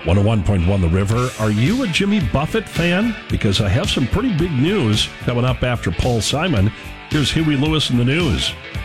101.1 The River. Are you a Jimmy Buffett fan? Because I have some pretty big news coming up after Paul Simon. Here's Huey Lewis in the news.